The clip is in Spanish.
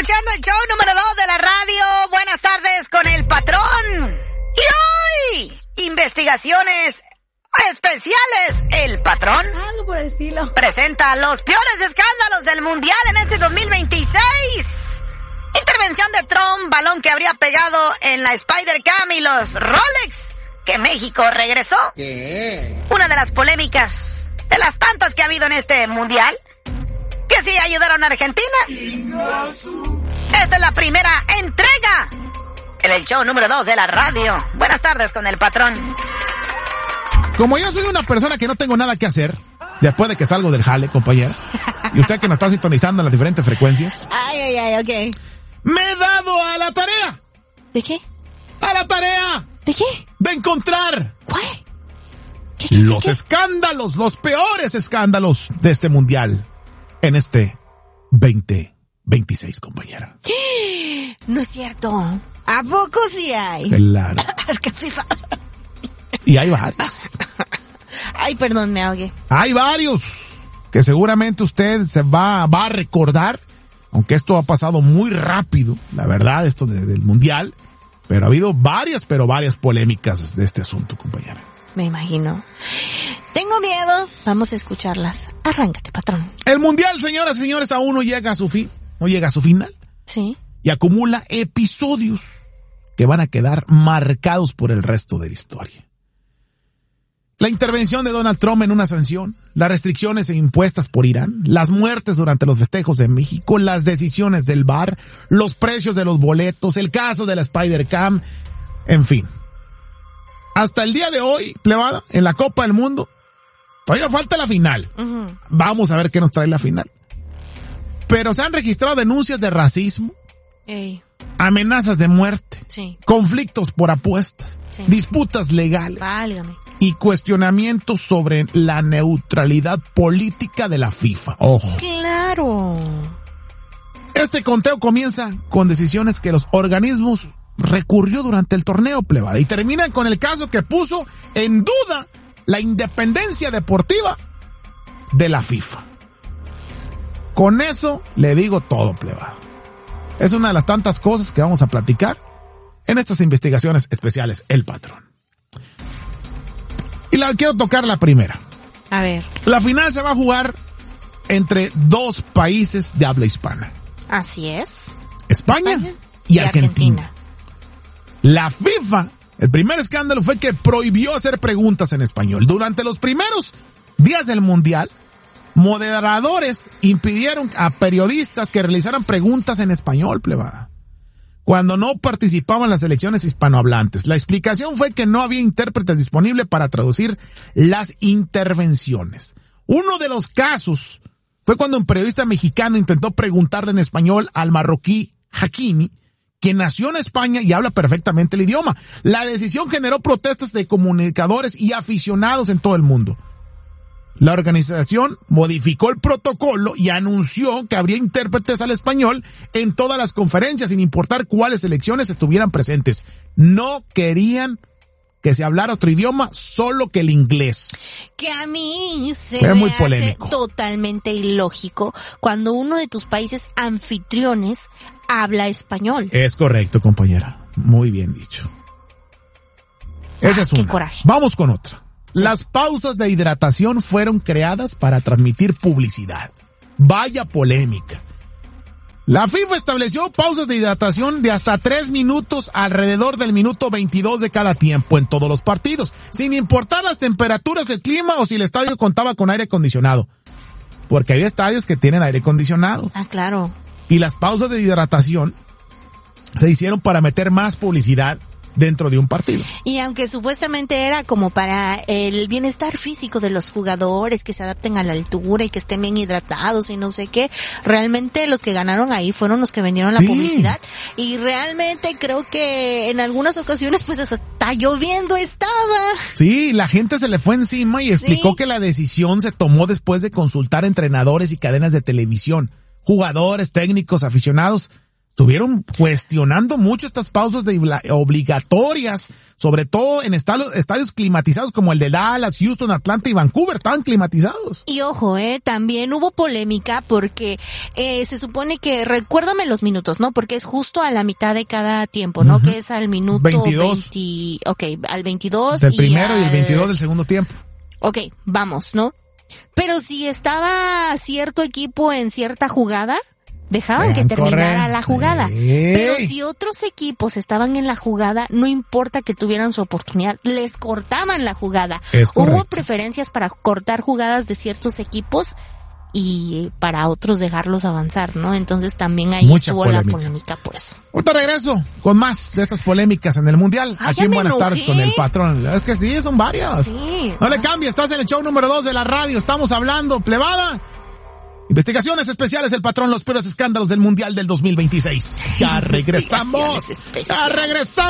escuchando el show número 2 de la radio. Buenas tardes con el patrón. Y hoy, investigaciones especiales. El patrón, algo por el estilo, presenta los peores escándalos del mundial en este 2026. Intervención de Trump, balón que habría pegado en la Spider-Cam y los Rolex que México regresó. Una de las polémicas, de las tantas que ha habido en este mundial, que sí ayudaron a Argentina. Esta es la primera entrega en el show número 2 de la radio. Buenas tardes con el patrón. Como yo soy una persona que no tengo nada que hacer, después de que salgo del jale, compañera, y usted que nos está sintonizando en las diferentes frecuencias, ok. Me he dado a la tarea. ¿De qué? ¡A la tarea! ¿De qué? De encontrar ¿Cuál? los escándalos, los peores escándalos de este mundial en este 2026, compañera. No es cierto. ¿A poco sí hay? Claro. Es que sí sabe. Y hay varios. Ay, perdón, me ahogué. Hay varios que seguramente usted se va a recordar, aunque esto ha pasado muy rápido, la verdad, esto del mundial, pero ha habido varias polémicas de este asunto, compañera. Me imagino. Tengo miedo. Vamos a escucharlas. Arráncate, patrón. El mundial, señoras y señores, aún no llega a su fin, no llega a su final. Sí. Y acumula episodios que van a quedar marcados por el resto de la historia. La intervención de Donald Trump en una sanción, las restricciones impuestas por Irán, las muertes durante los festejos de México, las decisiones del VAR, los precios de los boletos, el caso de la Spider-Cam, en fin. Hasta el día de hoy, plebada, en la Copa del Mundo, todavía falta la final. Uh-huh. Vamos a ver qué nos trae la final. Pero se han registrado denuncias de racismo, amenazas de muerte, sí, conflictos por apuestas, sí, disputas legales. Válgame. Y cuestionamientos sobre la neutralidad política de la FIFA. Ojo. Claro. Este conteo comienza con decisiones que los organismos recurrió durante el torneo, plebada, y terminan con el caso que puso en duda la independencia deportiva de la FIFA. Con eso le digo todo, plebada. Es una de las tantas cosas que vamos a platicar en estas investigaciones especiales, el patrón. Y quiero tocar la primera. A ver. La final se va a jugar entre dos países de habla hispana. Así es. España y Argentina. La FIFA, el primer escándalo fue que prohibió hacer preguntas en español. Durante los primeros días del mundial, moderadores impidieron a periodistas que realizaran preguntas en español, plebada, cuando no participaban las selecciones hispanohablantes. La explicación fue que no había intérpretes disponibles para traducir las intervenciones. Uno de los casos fue cuando un periodista mexicano intentó preguntarle en español al marroquí Hakimi, que nació en España y habla perfectamente el idioma. La decisión generó protestas de comunicadores y aficionados en todo el mundo. La organización modificó el protocolo y anunció que habría intérpretes al español en todas las conferencias, sin importar cuáles selecciones estuvieran presentes. No querían que se hablara otro idioma, solo que el inglés. Que a mí se me muy hace polémico, totalmente ilógico cuando uno de tus países anfitriones habla español. Es correcto, compañera. Muy bien dicho. Esa es una. Qué coraje. Vamos con otra. Las pausas de hidratación fueron creadas para transmitir publicidad. Vaya polémica. La FIFA estableció pausas de hidratación de hasta 3 minutos alrededor del minuto 22 de cada tiempo en todos los partidos, sin importar las temperaturas, el clima o si el estadio contaba con aire acondicionado. Porque hay estadios que tienen aire acondicionado. Ah, claro. Y las pausas de hidratación se hicieron para meter más publicidad dentro de un partido. Y aunque supuestamente era como para el bienestar físico de los jugadores, que se adapten a la altura y que estén bien hidratados y no sé qué, realmente los que ganaron ahí fueron los que vendieron la publicidad. Y realmente creo que en algunas ocasiones pues hasta lloviendo estaba. Sí, la gente se le fue encima y explicó que la decisión se tomó después de consultar entrenadores y cadenas de televisión, jugadores, técnicos, aficionados, estuvieron cuestionando mucho estas pausas obligatorias, sobre todo en estadios climatizados como el de Dallas, Houston, Atlanta y Vancouver, estaban climatizados. Y ojo, también hubo polémica porque se supone que, recuérdame los minutos, ¿no? Porque es justo a la mitad de cada tiempo, ¿no? Que es al minuto 22. Al 22. Del primero y el 22 del segundo tiempo. Ok, vamos, ¿no? Pero si estaba cierto equipo en cierta jugada, dejaban que terminara la jugada. Pero si otros equipos estaban en la jugada, no importa que tuvieran su oportunidad, les cortaban la jugada. Hubo preferencias para cortar jugadas de ciertos equipos y para otros dejarlos avanzar, ¿no? Entonces también ahí estuvo la polémica por eso. Ahorita regreso con más de estas polémicas en el Mundial. Aquí en Buenas Tardes con el patrón. Es que sí, son varias. Sí. No le cambies, estás en el show número 2 de la radio. Estamos hablando, plebada. Investigaciones especiales, el patrón, los peores escándalos del Mundial del 2026. Ya regresamos. Ya regresamos.